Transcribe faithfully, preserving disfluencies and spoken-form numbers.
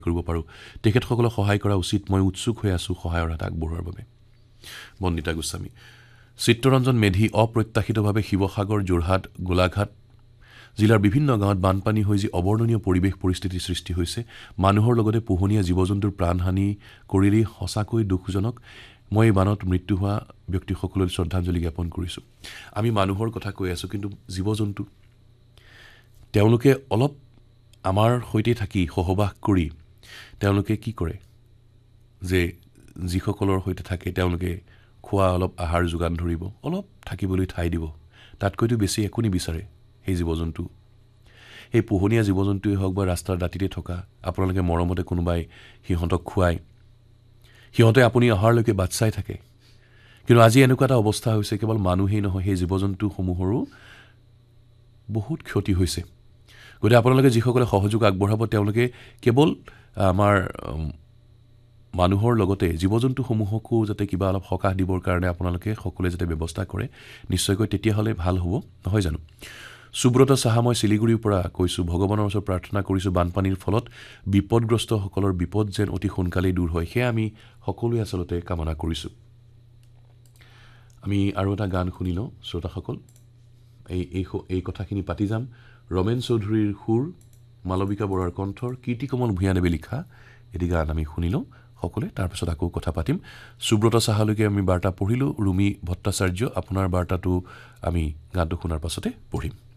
কৰিব পাৰোঁ তেখেতসকলক সহায় কৰা উচিত মই উৎসুক হৈ আছোঁ সহায়ৰ হাত আগবঢ়োৱাৰ বাবে বন্দিতা গোস্বামী চিত্তৰঞ্জন মেধি অপ্ৰত্যাশিতভাৱে শিৱসাগৰ যোৰহাট গোলাঘাট জিলাৰ বিভিন্ন গাঁৱত বানপানী হৈ যি অৱৰ্ণনীয় পৰিৱেশ পৰিস্থিতিৰ সৃষ্টি হৈছে মানুহৰ লগতে পোহনীয়া জীৱ-জন্তুৰ প্ৰাণহানি কৰিলেই সঁচাকৈ দুখজনক মই এই বানত মৃত্যু হোৱা ব্যক্তিসকললৈ শ্ৰদ্ধাঞ্জলি জ্ঞাপন কৰিছোঁ আমি মানুহৰ কথা কৈ আছোঁ কিন্তু জীৱ-জন্তু তেওঁলোকে অলপ আমাৰ সৈতে থাকি সহবাস কৰি তেওঁলোকে কি কৰে যে যিসকলৰ সৈতে থাকে তেওঁলোকে খোৱা অলপ আহাৰ যোগান ধৰিব অলপ থাকিবলৈ ঠাই দিব তাতকৈতো বেছি একো নিবিচাৰে এই জীৱ-জন্তু এই পোহনীয়া জীৱ-জন্তুই হওক বা ৰাস্তাৰ দাঁতিতে থকা আপোনালোকে মৰমতে কোনোবাই সিহঁতক খুৱায় সিহঁতে আপুনি অহাৰলৈকে বাট চাই থাকে কিন্তু আজি এনেকুৱা এটা অৱস্থা হৈছে কেৱল মানুহেই নহয় সেই জীৱ-জন্তুসমূহৰো বহুত ক্ষতি হৈছে গতিকে আপোনালোকে যিসকলে সহযোগ আগবঢ়াব তেওঁলোকে কেৱল আমাৰ মানুহৰ লগতে জীৱ-জন্তুসমূহকো যাতে কিবা অলপ সকাহ দিবৰ কাৰণে আপোনালোকে সকলোৱে যাতে ব্যৱস্থা কৰে নিশ্চয়কৈ তেতিয়াহ'লে ভাল হ'ব নহয় জানো সুব্ৰত সাহা মই শিলিগুৰিৰ পৰা কৈছোঁ ভগৱানৰ ওচৰত প্ৰাৰ্থনা কৰিছোঁ বানপানীৰ ফলত বিপদগ্ৰস্তসকলৰ বিপদ যেন অতি সোনকালেই দূৰ হয় সেয়া আমি সকলোৱে আচলতে কামনা কৰিছোঁ আমি আৰু এটা গান শুনি লওঁ শ্ৰোতাসকল এই এই এই কথাখিনি পাতি যাম ৰমেন চৌধুৰীৰ সুৰ মালবিকা বৰুৱাৰ কণ্ঠৰ কীৰ্তিকমল ভূঞাদেৱে লিখা এটি গান আমি শুনি লওঁ সকলোৱে তাৰপিছত আকৌ কথা পাতিম সুব্ৰত সাহালৈকে আমি বাৰ্তা পঢ়িলোঁ ৰুমি ভট্টাচাৰ্য আপোনাৰ বাৰ্তাটো আমি গানটো শুনাৰ পাছতে পঢ়িম